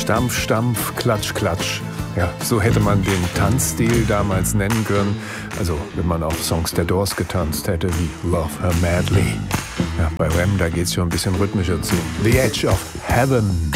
Stampf, Stampf, Klatsch, Klatsch. Ja, so hätte man den Tanzstil damals nennen können. Also, wenn man auf Songs der Doors getanzt hätte, wie Love Her Madly. Ja, bei Wham, da geht's schon ein bisschen rhythmischer zu. The Edge of Heaven.